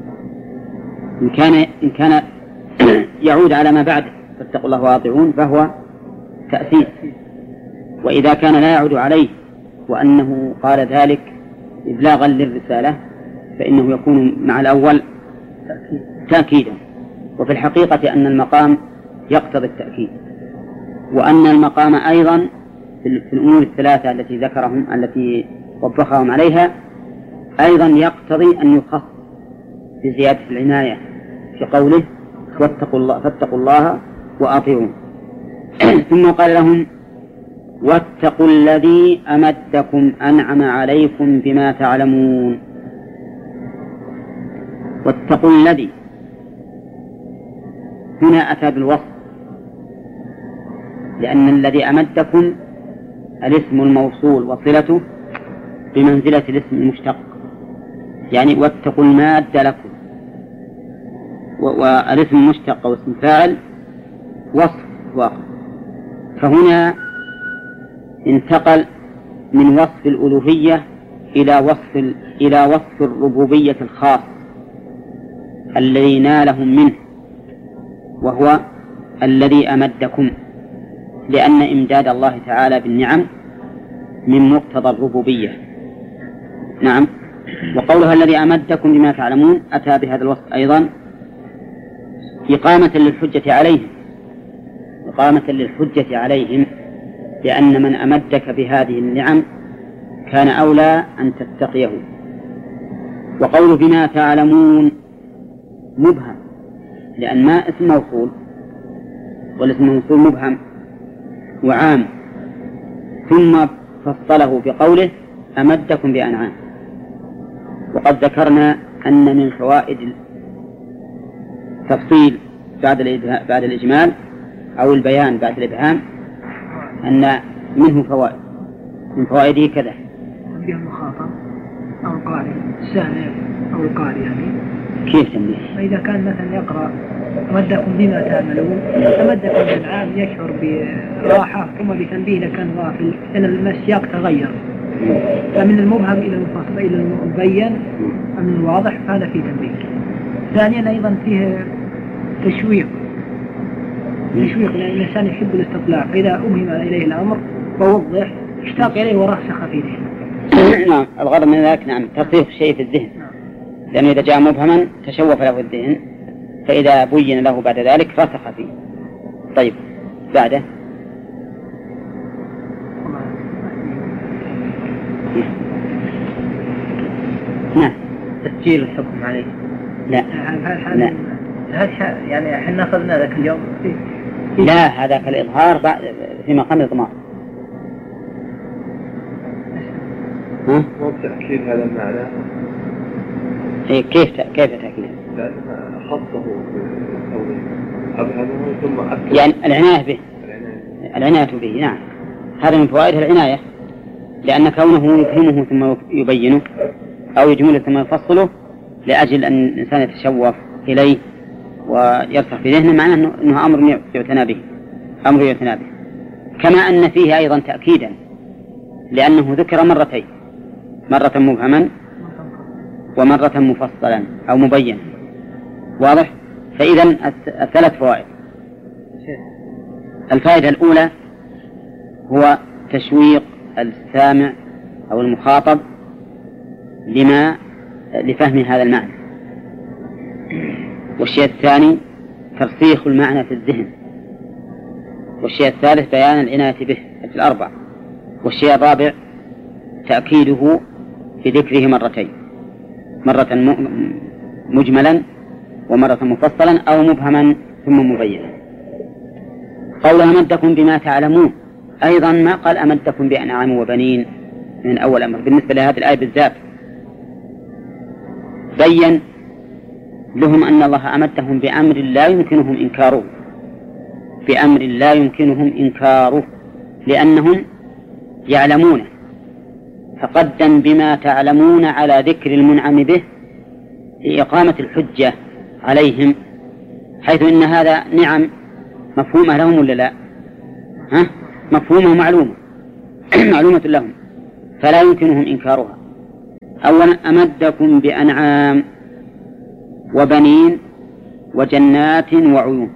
إن كان يعود على ما بعد فاتقوا الله وأطيعون فهو تأسيس، وإذا كان لا يعود عليه وأنه قال ذلك إبلاغا للرسالة فإنه يكون مع الأول تأكيدا. وفي الحقيقة أن المقام يقتضي التأكيد، وأن المقام أيضا في الأمور الثلاثة التي وبخهم عليها أيضا يقتضي أن يخص بزيادة العناية في قوله فاتقوا الله وأطيعون. ثم قال لهم واتقوا الذي أمدكم أنعم عليكم بما تعلمون. واتقوا الذي هنا أتى بالوصف، لأن الذي أمدكم الاسم الموصول وصلته بمنزلة الاسم المشتق، يعني واتقوا المادة لكم، والاسم المشتق واسم فاعل وصف واقع. فهنا انتقل من وصف الألوهية إلى وصف الربوبية الخاص الذي نالهم منه، وهو الذي أمدكم، لأن إمداد الله تعالى بالنعم من مقتضى الربوبية. نعم. وقولها الذي أمدكم بما تعلمون أتى بهذا الوصف أيضا إقامة للحجة عليهم، لأن من أمدك بهذه النعم كان أولى أن تتقيه. وقول بما تعلمون مبهم، لأن ما اسم موصول، والاسم الموصول مبهم وعام، ثم فصله بقوله أمدكم بأنعام. وقد ذكرنا أن من فوائد التفصيل بعد الإجمال أو البيان بعد الإبهام أن منه فوائد، من فوائده كذا: تنبيه المخاطب أو القارئ السامع أو القارئ، يعني كيف تنبيه؟ فإذا كان مثلا يقرأ أمدكم بما تعملون، أمدكم بالعام يشعر براحة، ثم بتنبيه إذا كان غافل أن السياق تغير، فمن المبهم إلى المفصل إلى المبين من الواضح، فهذا فيه تنبيه. ثانيا أيضا فيه تشويق، لأن الإنسان يحب الاستطلاع، فإذا أبهم إليه الأمر ووضح اشتاق إليه ورسخ في ذهنه. نعم، الغرض من ذلك نعم تصريف شيء في الذهن، لأنه إذا جاء مبهما تشوف له الذهن، فإذا بين له بعد ذلك رسخ فيه. طيب بعده نعم تسجيل الحكم عليه. لا يعني احنا أخذنا ذاك اليوم لا، هذاك الإظهار في مقام الإضمار. مو تأكيد هذا المعنى. كيف تأكيد؟ لأن خصه بالتوضيح أبهمه ثم أكد، يعني العناية به. نعم، هذا من فوائد العناية، لأن كونه يفهمه ثم يبينه أو يجمله ثم يفصله لأجل أن الإنسان يتشوف إليه ويرسخ في ذهنه، معناه أنه أمر يعتنى به. كما أن فيه أيضا تأكيدا، لأنه ذكر مرتين، مرة مبهما ومرة مفصلا أو مبينا. واضح؟ فإذا الثلاث فوائد. الفائدة الأولى هو تشويق السامع أو المخاطب لفهم هذا المعنى. والشيء الثاني ترسيخ المعنى في الذهن. والشيء الثالث بيان العناية به في الأربع. والشيء الرابع تأكيده في ذكره مرتين، مرة مجملا ومرة مفصلا أو مبهما ثم مبينا. قول أمدكم بما تعلمون أيضا ما قال أمدكم بأنعام وبنين من أول أمر. بالنسبة لهذه الآية بالذات بين لهم أن الله أمدهم بأمر لا يمكنهم إنكاره، لأنهم يعلمونه، فقدم بما تعلمون على ذكر المنعم به لإقامة الحجة عليهم، حيث إن هذا نعم مفهومة لهم ولا لا؟ مفهومه معلومة معلومة لهم، فلا يمكنهم إنكارها. أولا أمدكم بأنعام وبنين وجنات وعيون.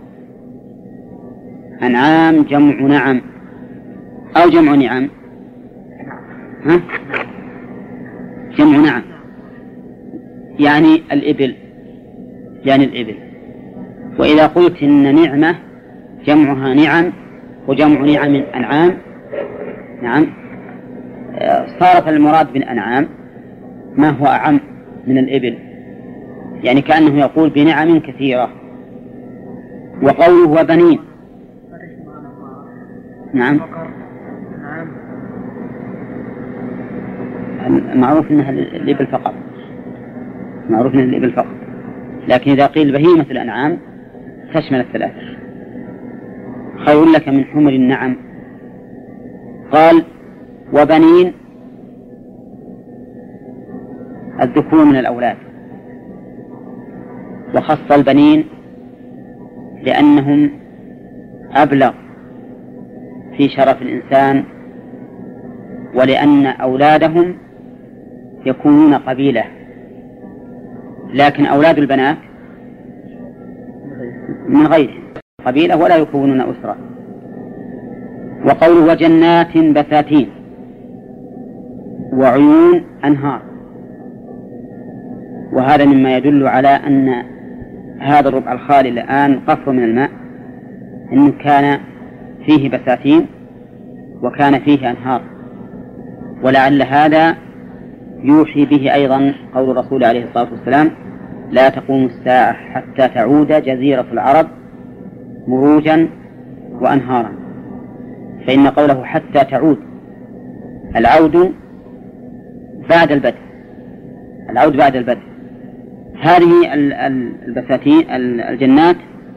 أنعام جمع نعم أو جمع نعم؟ ها؟ جمع نعم، يعني الإبل، وإذا قلت إن نعمة جمعها نعم وجمع نعم أنعام، نعم، صارت المراد بالأنعام ما هو أعم من الإبل، يعني كأنه يقول بنعم كثيرة. وقوله وبنين، نعم، معروف أنها الإبل فقط، معروف أنها الإبل فقط، لكن إذا قيل بهيمة الأنعام تشمل الثلاثة. خير لك من حمر النعم. قال وبنين الذكور من الأولاد، وخص البنين لأنهم أبلغ في شرف الإنسان، ولأن أولادهم يكونون قبيلة، لكن أولاد البنات من غير قبيلة ولا يكونون أسرة. وقوله وجنات بساتين وعيون أنهار، وهذا مما يدل على أن هذا الربع الخالي الآن قصر من الماء إنه كان فيه بساتين وكان فيه أنهار، ولعل هذا يوحي به أيضا قول الرسول عليه الصلاة والسلام لا تقوم الساعة حتى تعود جزيرة العرب مروجا وأنهارا، فإن قوله حتى تعود العود بعد البدء، العود بعد البدء. هذه البساتين الجنات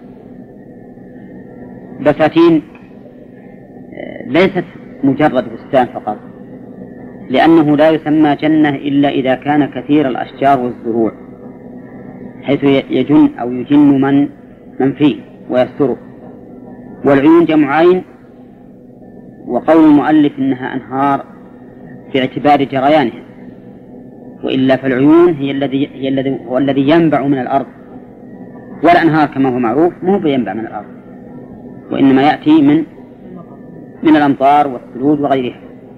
بساتين ليست مجرد بستان فقط، لأنه لا يسمى جنة إلا إذا كان كثير الأشجار والزروع، حيث يجن أو يجن من فيه ويستره. والعيون جمع عين، وقول المؤلف إنها أنهار باعتبار جريانها، وإلا فالعيون هو الذي ينبع من الأرض، والأنهار كما هو معروف مو بينبع من الأرض، وإنما يأتي من الأمطار والثلوج وغيرها.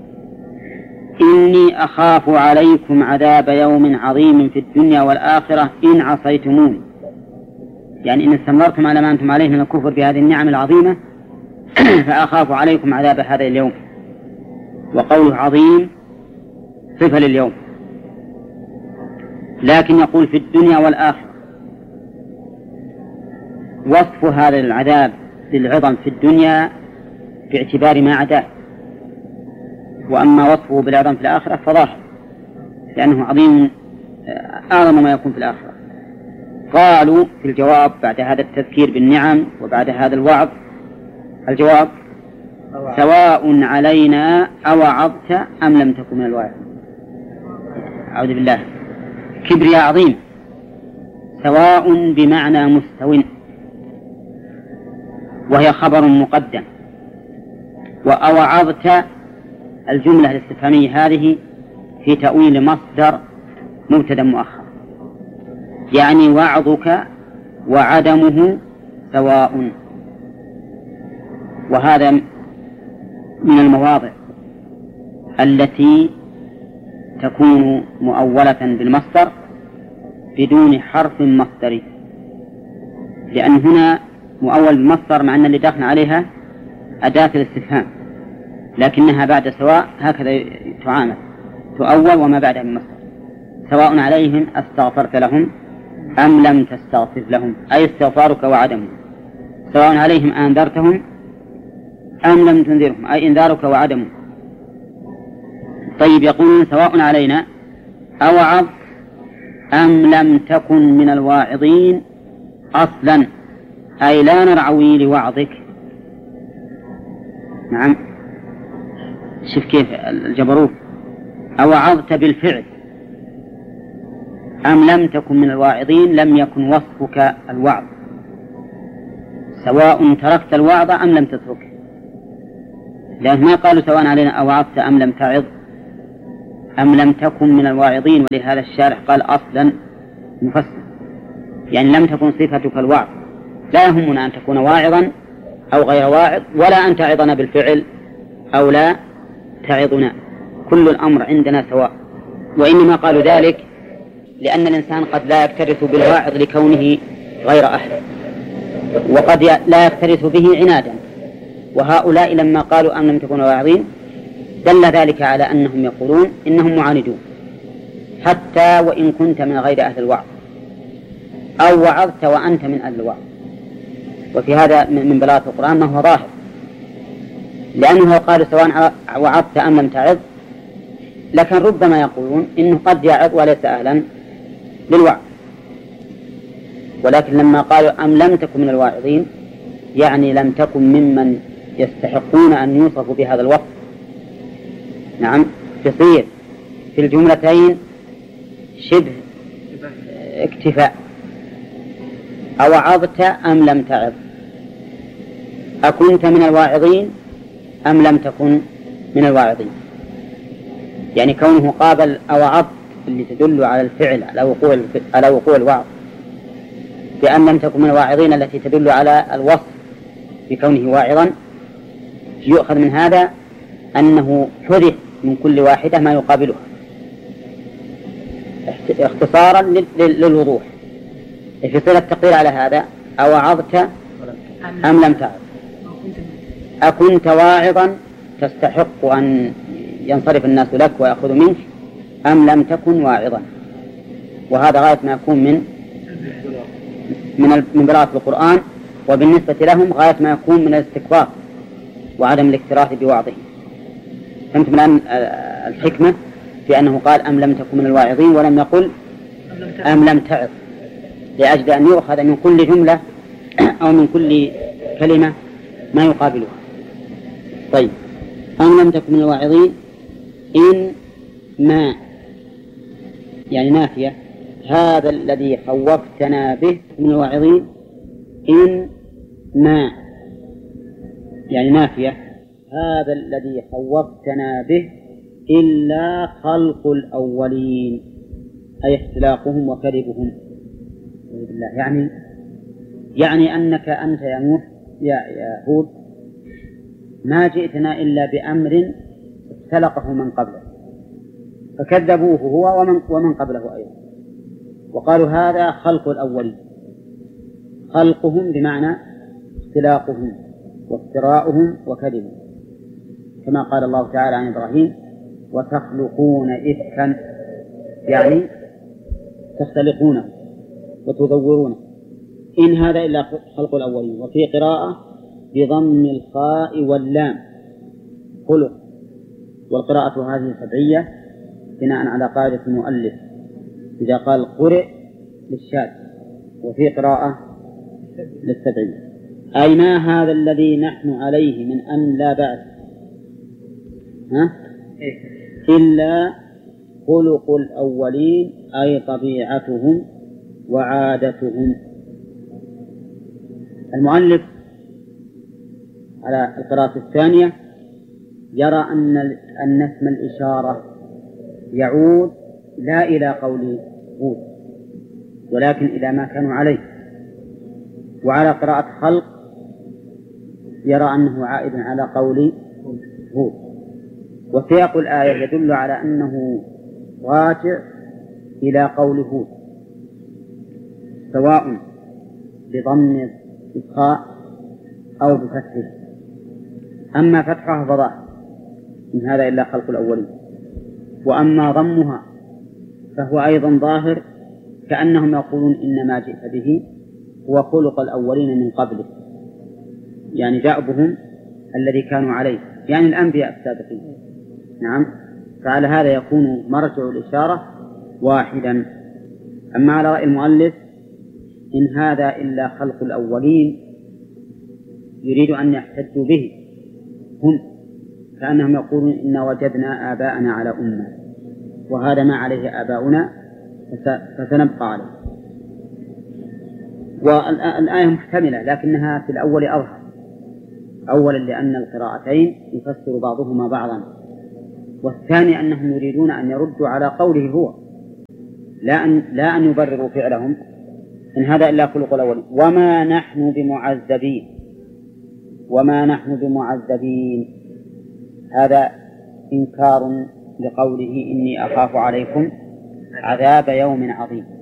إني أخاف عليكم عذاب يوم عظيم في الدنيا والآخرة إن عصيتموني، يعني إن استمرتم على ما أنتم عليه من الكفر بهذه النعم العظيمة فأخاف عليكم عذاب هذا اليوم. وقوله عظيم صفة لليوم، لكن يقول في الدنيا والآخرة. وصف هذا العذاب بالعظم في الدنيا باعتبار ما عداه، وأما وصفه بالعظم في الآخرة فظاهر، لأنه عظيم أعظم ما يكون في الآخرة. قالوا في الجواب بعد هذا التذكير بالنعم وبعد هذا الوعظ، الجواب سواء علينا أوعظت أم لم تكن من الواعظ. أعوذ بالله، كبرياء عظيم. سواء بمعنى مستو، وهي خبر مقدم. وأوعظت الجملة الاستفهامية هذه في تأويل مصدر مبتدأ مؤخر، يعني وعظك وعدمه سواء. وهذا من المواضع التي تكون مؤولة بالمصدر بدون حرف مصدري، لأن هنا مؤول بالمصدر مع أن اللي داخل عليها أداة الاستفهام، لكنها بعد سواء هكذا تعامل، تؤول وما بعدها بالمصدر. سواء عليهم استغفرت لهم أم لم تستغفر لهم، أي استغفارك وعدمه. سواء عليهم أنذرتهم أم لم تنذرهم، أي إنذارك وعدمه. طيب، يقولون سواء علينا أوعظ أم لم تكن من الواعظين أصلا، أي لا نرعوي لوعظك. نعم، شوف كيف الجبروت. أوعظت بالفعل أم لم تكن من الواعظين، لم يكن وصفك الوعظ. سواء تركت الوعظ أم لم تتركه، لأن ما قالوا سواء علينا أوعظت أم لم تعظ أم لم تكن من الواعظين، ولهذا الشارح قال أصلا مفسر، يعني لم تكن صفتك الوعظ، لا يهمنا أن تكون واعظا أو غير واعظ، ولا أن تعظنا بالفعل أو لا تعظنا، كل الأمر عندنا سواء. وإنما قالوا ذلك لأن الإنسان قد لا يكترث بالواعظ لكونه غير أهل، وقد لا يكترث به عنادا، وهؤلاء لما قالوا أم لم تكونوا واعظين دل ذلك على أنهم يقولون إنهم معاندون حتى وإن كنت من غير أهل الوعظ، أو وعظت وأنت من أهل الوعظ. وفي هذا من بلاغة القرآن ما هو ظاهر، لأنه قال سواء وعظت أم لم تعظ، لكن ربما يقولون إنه قد يعظ وليس أهلا للوعظ. ولكن لما قالوا أم لم تكن من الواعظين يعني لم تكن ممن يستحقون أن يوصفوا بهذا الوصف. نعم، تصير في الجملتين شبه اكتفاء، أوعظت أم لم تعظ، أكنت من الواعظين أم لم تكن من الواعظين، يعني كونه قابل أوعظت اللي تدل على الفعل على وقوع الوعظ، بأن لم تكن من الواعظين التي تدل على الوصف بكونه واعظا، يؤخذ من هذا أنه حذف من كل واحدة ما يقابلها اختصارا للوضوح. في صلة التقدير على هذا أوعظت أم لم تعظ، أكنت واعظا تستحق أن ينصرف الناس لك ويأخذوا منك أم لم تكن واعظا. وهذا غاية ما يكون من براءة القرآن، وبالنسبة لهم غاية ما يكون من الاستكبار وعدم الاكتراث بوعظه. فهمت من الحكمة في أنه قال أم لم تكن من الواعظين ولم يقل أم لم تعظ، لأجل أن يؤخذ من كل جملة أو من كل كلمة ما يقابلها. طيب، أم لم تكن من الواعظين إن ما يعني نافية، هذا الذي خوفتنا به من الواعظين، إن ما يعني نافية، هذا الذي خوفتنا به إلا خلق الأولين، أي اختلاقهم وكذبهم. يعني أنك أنت يا نوح يا هود ما جئتنا إلا بأمر اختلقه من قبله، فكذبوه هو ومن قبله أيضا، وقالوا هذا خلق الأولين، خلقهم بمعنى اختلاقهم وافتراؤهم وكذبهم، كما قال الله تعالى عن إبراهيم وتخلقون إفكا، يعني تختلقونه وتدورونه. إن هذا إلا خلق الأولين. وفي قراءة بضم الخاء واللام خلق، والقراءة هذه سبعية بناء على قاعدة المؤلف إذا قال قرئ للشاذ، وفي قراءة للسبعية، أي ما هذا الذي نحن عليه من أن لا بعث إلا خلق الأولين، أي طبيعتهم وعادتهم. المؤلف على القراءة الثانية يرى أن اسم الإشارة يعود لا إلى قول هود ولكن إلى ما كانوا عليه، وعلى قراءة خلق يرى أنه عائد على قول هود. وسياق الآية يدل على أنه راجع إلى قول هود، سواء بضم الخاء أو بفتحه. أما فتحها فظاهر إن هذا إلا خلق الأولين، وأما ضمها فهو أيضا ظاهر، كأنهم يقولون إن ما جئت به هو خلق الأولين من قبله، يعني دأبهم الذي كانوا عليه، يعني الأنبياء السابقين. نعم، فعلى هذا يكون مرجع الإشارة واحدا. أما على رأي المؤلف إن هذا إلا خلق الأولين يريد أن يحتجوا به هم، كأنهم يقولون إن وجدنا آباءنا على أمة وهذا ما عليه آباؤنا فسنبقى عليه. والآية محتملة لكنها في الأول أولا لأن القراءتين يفسر بعضهما بعضا، والثاني أنهم يريدون أن يردوا على قوله هو، لا أن يبرروا فعلهم، إن هذا إلا خلق الأول. وما نحن بمعذبين، هذا إنكار لقوله إني أخاف عليكم عذاب يوم عظيم.